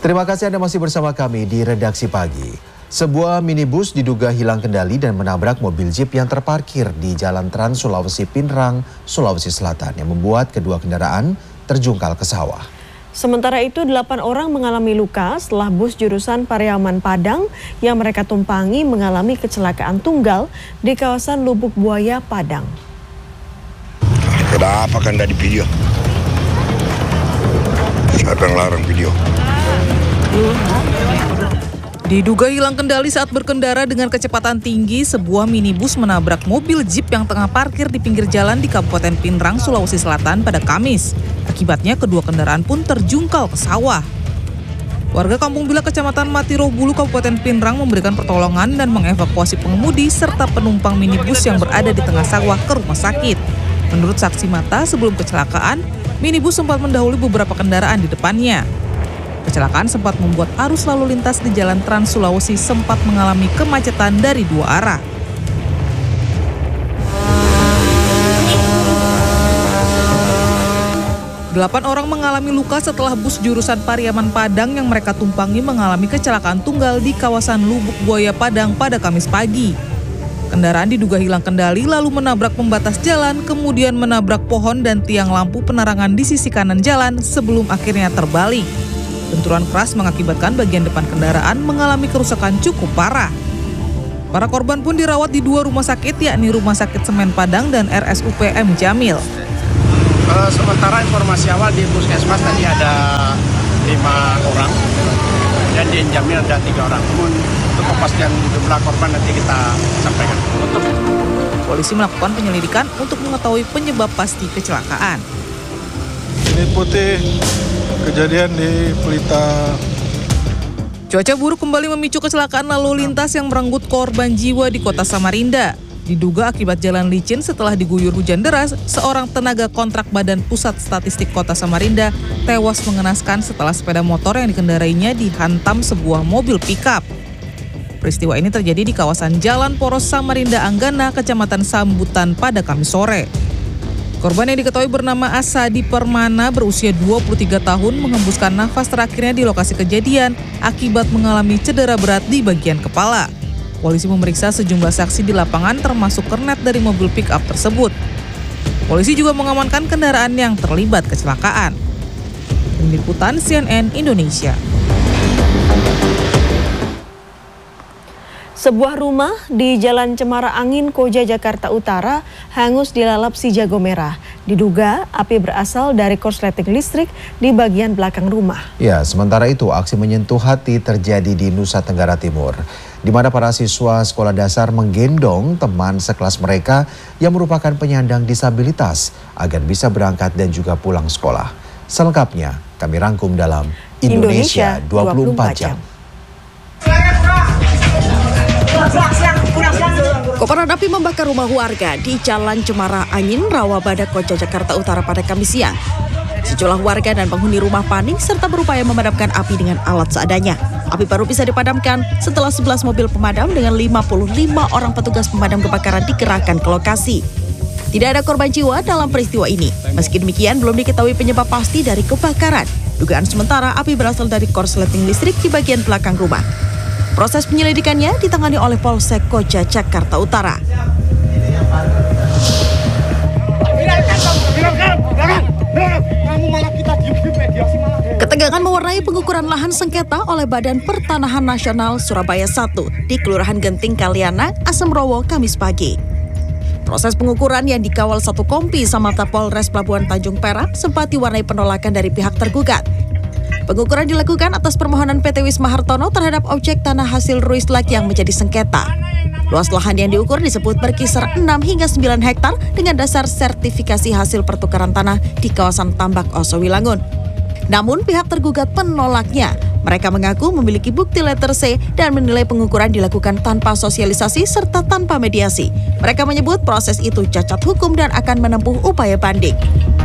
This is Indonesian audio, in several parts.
Terima kasih Anda masih bersama kami di Redaksi Pagi. Sebuah minibus diduga hilang kendali dan menabrak mobil jeep yang terparkir di Jalan Trans Sulawesi Pinrang, Sulawesi Selatan yang membuat kedua kendaraan terjungkal ke sawah. Sementara itu 8 orang mengalami luka setelah bus jurusan Pariaman Padang yang mereka tumpangi mengalami kecelakaan tunggal di kawasan Lubuk Buaya, Padang. Kenapa kan nggak di video? Siapa yang larang video? Diduga hilang kendali saat berkendara dengan kecepatan tinggi, sebuah minibus menabrak mobil jeep yang tengah parkir di pinggir jalan di Kabupaten Pinrang, Sulawesi Selatan pada Kamis. Akibatnya kedua kendaraan pun terjungkal ke sawah. Warga Kampung Bila, Kecamatan Matirobulu, Kabupaten Pinrang memberikan pertolongan dan mengevakuasi pengemudi serta penumpang minibus yang berada di tengah sawah ke rumah sakit. Menurut saksi mata, sebelum kecelakaan, minibus sempat mendahului beberapa kendaraan di depannya. Kecelakaan sempat membuat arus lalu lintas di Jalan Trans Sulawesi sempat mengalami kemacetan dari dua arah. Delapan orang mengalami luka setelah bus jurusan Pariaman Padang yang mereka tumpangi mengalami kecelakaan tunggal di kawasan Lubuk Buaya, Padang pada Kamis pagi. Kendaraan diduga hilang kendali lalu menabrak pembatas jalan, kemudian menabrak pohon dan tiang lampu penerangan di sisi kanan jalan sebelum akhirnya terbalik. Benturan keras mengakibatkan bagian depan kendaraan mengalami kerusakan cukup parah. Para korban pun dirawat di dua rumah sakit, yakni Rumah Sakit Semen Padang dan RSUP M. Jamil. Sementara informasi awal di Puskesmas tadi ada 5 orang dan di M. Jamil ada 3 orang. Namun untuk kepastian jumlah korban nanti kita sampaikan. Polisi melakukan penyelidikan untuk mengetahui penyebab pasti kecelakaan. Ini putih kejadian di Pelita. Cuaca buruk kembali memicu kecelakaan lalu lintas yang merenggut korban jiwa di Kota Samarinda. Diduga akibat jalan licin setelah diguyur hujan deras, seorang tenaga kontrak Badan Pusat Statistik Kota Samarinda tewas mengenaskan setelah sepeda motor yang dikendarainya dihantam sebuah mobil pickup. Peristiwa ini terjadi di kawasan Jalan Poros Samarinda Anggana, Kecamatan Sambutan pada Kamis sore. Korban yang diketahui bernama Asadi Permana berusia 23 tahun menghembuskan nafas terakhirnya di lokasi kejadian akibat mengalami cedera berat di bagian kepala. Polisi memeriksa sejumlah saksi di lapangan termasuk kernet dari mobil pick-up tersebut. Polisi juga mengamankan kendaraan yang terlibat kecelakaan. Tim Liputan CNN Indonesia. Sebuah rumah di Jalan Cemara Angin, Koja, Jakarta Utara hangus dilalap si jago merah. Diduga api berasal dari korsleting listrik di bagian belakang rumah. Ya, sementara itu aksi menyentuh hati terjadi di Nusa Tenggara Timur, di mana para siswa sekolah dasar menggendong teman sekelas mereka yang merupakan penyandang disabilitas agar bisa berangkat dan juga pulang sekolah. Selengkapnya kami rangkum dalam Indonesia 24 Jam. Kobaran api membakar rumah warga di Jalan Cemara Angin, Rawabada, Koja, Jakarta Utara pada Kamis siang. Sejumlah warga dan penghuni rumah panik serta berupaya memadamkan api dengan alat seadanya. Api baru bisa dipadamkan setelah 11 mobil pemadam dengan 55 orang petugas pemadam kebakaran dikerahkan ke lokasi. Tidak ada korban jiwa dalam peristiwa ini. Meski demikian, belum diketahui penyebab pasti dari kebakaran. Dugaan sementara api berasal dari korsleting listrik di bagian belakang rumah. Proses penyelidikannya ditangani oleh Polsek Koja, Jakarta Utara. Ketegangan mewarnai pengukuran lahan sengketa oleh Badan Pertanahan Nasional Surabaya 1 di Kelurahan Genting Kaliana, Asemrowo, Kamis pagi. Proses pengukuran yang dikawal satu kompi Samapta Polres Pelabuhan Tanjung Perak sempat diwarnai penolakan dari pihak tergugat. Pengukuran dilakukan atas permohonan PT Wisma Hartono terhadap objek tanah hasil Ruislak yang menjadi sengketa. Luas lahan yang diukur disebut berkisar 6 hingga 9 hektar dengan dasar sertifikasi hasil pertukaran tanah di kawasan Tambak Oso Wilangun. Namun pihak tergugat menolaknya. Mereka mengaku memiliki bukti letter C dan menilai pengukuran dilakukan tanpa sosialisasi serta tanpa mediasi. Mereka menyebut proses itu cacat hukum dan akan menempuh upaya banding.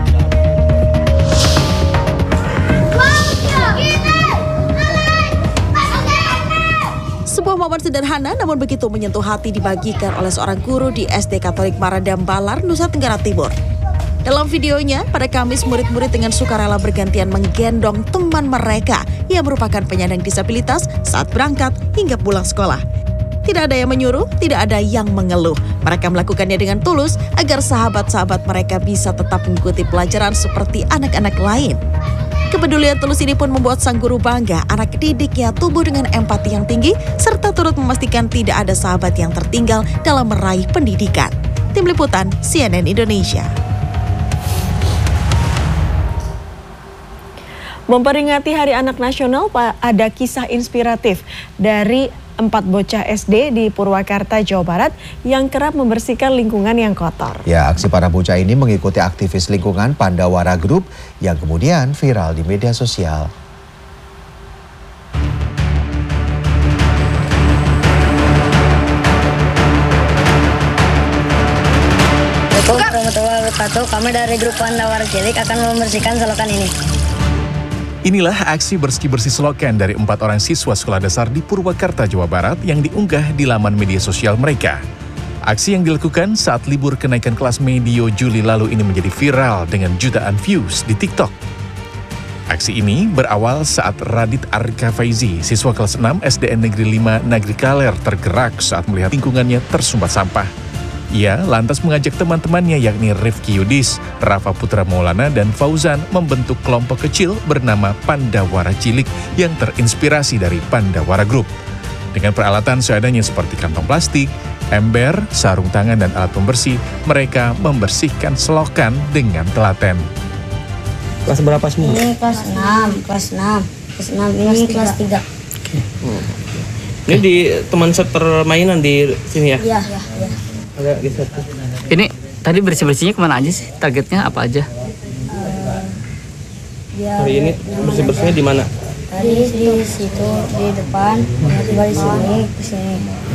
Sebuah momen sederhana namun begitu menyentuh hati dibagikan oleh seorang guru di SD Katolik Maradam Balar, Nusa Tenggara Timur. Dalam videonya, pada Kamis murid-murid dengan sukarela bergantian menggendong teman mereka yang merupakan penyandang disabilitas saat berangkat hingga pulang sekolah. Tidak ada yang menyuruh, tidak ada yang mengeluh. Mereka melakukannya dengan tulus agar sahabat-sahabat mereka bisa tetap mengikuti pelajaran seperti anak-anak lain. Kepedulian tulus ini pun membuat sang guru bangga anak didiknya tumbuh dengan empati yang tinggi serta turut memastikan tidak ada sahabat yang tertinggal dalam meraih pendidikan. Tim Liputan CNN Indonesia. Memperingati Hari Anak Nasional, ada kisah inspiratif dari 4 bocah SD di Purwakarta, Jawa Barat yang kerap membersihkan lingkungan yang kotor. Ya, aksi para bocah ini mengikuti aktivis lingkungan Pandawara Group yang kemudian viral di media sosial. Assalamualaikum warahmatullahi wabarakatuh. Kami dari grup Pandawara Cilik akan membersihkan selokan ini. Inilah aksi bersih-bersih selokan dari 4 orang siswa sekolah dasar di Purwakarta, Jawa Barat yang diunggah di laman media sosial mereka. Aksi yang dilakukan saat libur kenaikan kelas medio Juli lalu ini menjadi viral dengan jutaan views di TikTok. Aksi ini berawal saat Radit Arka Faizi, siswa kelas 6 SDN Negeri 5 Nagri Kaler tergerak saat melihat lingkungannya tersumbat sampah. Ia lantas mengajak teman-temannya yakni Rifki Yudis, Rafa Putra Maulana, dan Fauzan membentuk kelompok kecil bernama Pandawara Cilik yang terinspirasi dari Pandawara Group. Dengan peralatan seadanya seperti kantong plastik, ember, sarung tangan, dan alat pembersih, mereka membersihkan selokan dengan telaten. Kelas berapa semua? Ini kelas 6, ini kelas 3. Ini di teman set permainan di sini ya? Iya. Agak geser. Ini tadi bersih-bersihnya kemana aja sih? Targetnya apa aja? Hari ini bersih-bersihnya di mana? Tadi di situ, di depan, tiba di sini, ke sini.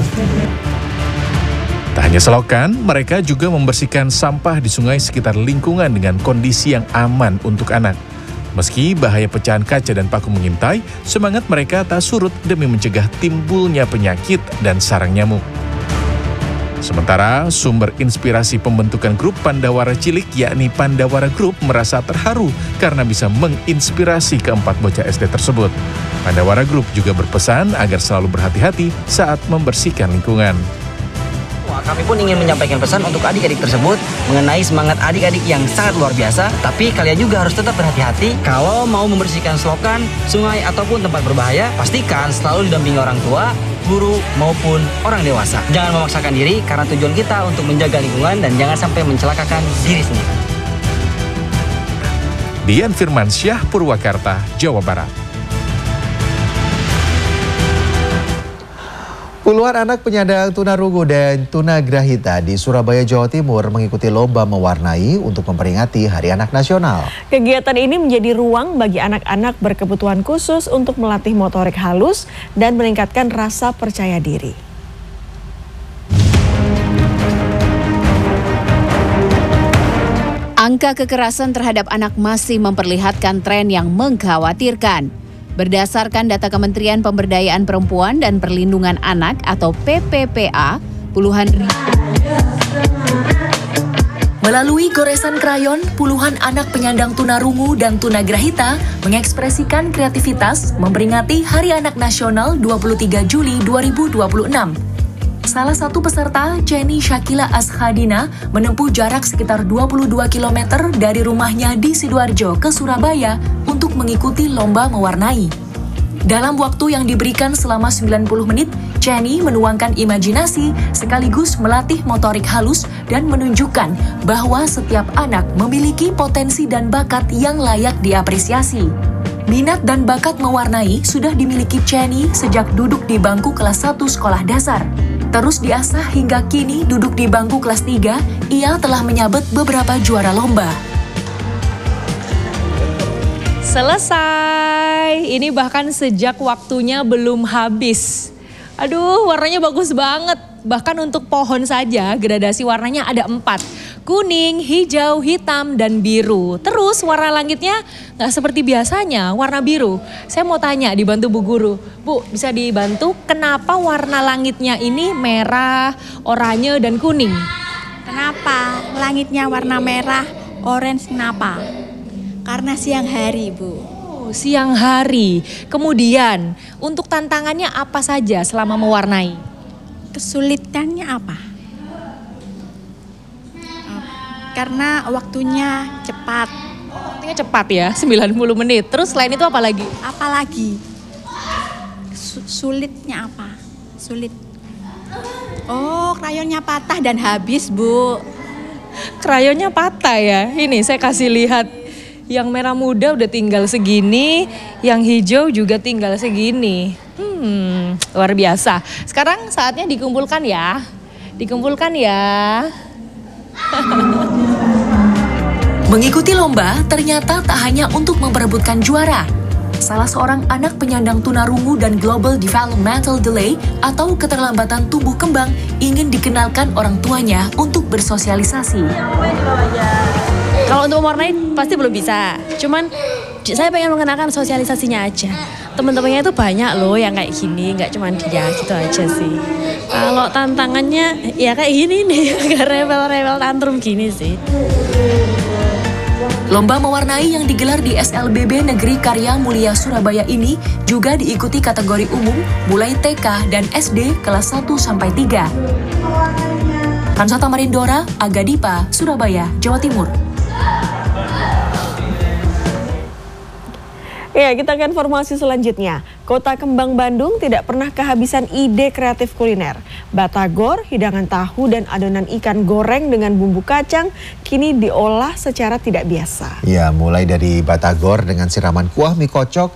Tak hanya selokan, mereka juga membersihkan sampah di sungai sekitar lingkungan dengan kondisi yang aman untuk anak. Meski bahaya pecahan kaca dan paku mengintai, semangat mereka tak surut demi mencegah timbulnya penyakit dan sarang nyamuk. Sementara sumber inspirasi pembentukan grup Pandawara Cilik yakni Pandawara Group merasa terharu karena bisa menginspirasi keempat bocah SD tersebut. Pandawara Group juga berpesan agar selalu berhati-hati saat membersihkan lingkungan. Kami pun ingin menyampaikan pesan untuk adik-adik tersebut mengenai semangat adik-adik yang sangat luar biasa. Tapi kalian juga harus tetap berhati-hati kalau mau membersihkan selokan, sungai, ataupun tempat berbahaya. Pastikan selalu didampingi orang tua, guru, maupun orang dewasa. Jangan memaksakan diri karena tujuan kita untuk menjaga lingkungan dan jangan sampai mencelakakan diri sendiri. Dian Firmansyah, Purwakarta, Jawa Barat. Puluhan anak penyandang tunarungu dan tunagrahita di Surabaya, Jawa Timur mengikuti lomba mewarnai untuk memperingati Hari Anak Nasional. Kegiatan ini menjadi ruang bagi anak-anak berkebutuhan khusus untuk melatih motorik halus dan meningkatkan rasa percaya diri. Angka kekerasan terhadap anak masih memperlihatkan tren yang mengkhawatirkan. Berdasarkan data Kementerian Pemberdayaan Perempuan dan Perlindungan Anak atau PPPA, puluhan Melalui goresan krayon, puluhan anak penyandang tunarungu dan tunagrahita mengekspresikan kreativitas memperingati Hari Anak Nasional 23 Juli 2026. Salah satu peserta, Jenny Shakila Ashadina, menempuh jarak sekitar 22 km dari rumahnya di Sidoarjo ke Surabaya untuk mengikuti lomba mewarnai. Dalam waktu yang diberikan selama 90 menit, Jenny menuangkan imajinasi sekaligus melatih motorik halus dan menunjukkan bahwa setiap anak memiliki potensi dan bakat yang layak diapresiasi. Minat dan bakat mewarnai sudah dimiliki Jenny sejak duduk di bangku kelas 1 sekolah dasar. Terus diasah hingga kini duduk di bangku kelas 3, ia telah menyabet beberapa juara lomba. Selesai, ini bahkan sejak waktunya belum habis. Aduh, warnanya bagus banget. Bahkan untuk pohon saja gradasi warnanya ada 4. Kuning, hijau, hitam, dan biru. Terus warna langitnya nggak seperti biasanya, warna biru. Saya mau tanya, dibantu Bu Guru. Bu, bisa dibantu kenapa warna langitnya ini merah, oranye, dan kuning? Kenapa langitnya warna merah Orange kenapa? Karena siang hari, Bu. Oh, siang hari. Kemudian, untuk tantangannya apa saja selama mewarnai? Kesulitannya apa? Karena waktunya cepat. Waktunya cepat ya, 90 menit. Terus selain itu apa lagi? Apalagi? Sulitnya apa? Sulit. Oh, krayonnya patah dan habis, Bu. Krayonnya patah ya. Ini saya kasih lihat. Yang merah muda udah tinggal segini, yang hijau juga tinggal segini. Luar biasa. Sekarang saatnya dikumpulkan ya. Dikumpulkan ya. Mengikuti lomba ternyata tak hanya untuk memperebutkan juara. Salah seorang anak penyandang tunarungu dan Global Developmental Delay atau keterlambatan tumbuh kembang ingin dikenalkan orang tuanya untuk bersosialisasi. Kalau untuk mewarnai pasti belum bisa. Cuman saya pengen mengenalkan sosialisasinya aja. Teman-temannya itu banyak loh yang kayak gini, nggak cuma dia gitu aja sih. Kalau tantangannya ya kayak gini nih, agak rebel-rebel tantrum gini sih. Lomba mewarnai yang digelar di SLBB Negeri Karya Mulia Surabaya ini juga diikuti kategori umum mulai TK dan SD kelas 1 sampai 3. Kansata Marindora, Aga Dipa, Surabaya, Jawa Timur. Ya, kita ke informasi selanjutnya. Kota Kembang Bandung tidak pernah kehabisan ide kreatif kuliner. Batagor, hidangan tahu dan adonan ikan goreng dengan bumbu kacang kini diolah secara tidak biasa. Ya, mulai dari batagor dengan siraman kuah mie kocok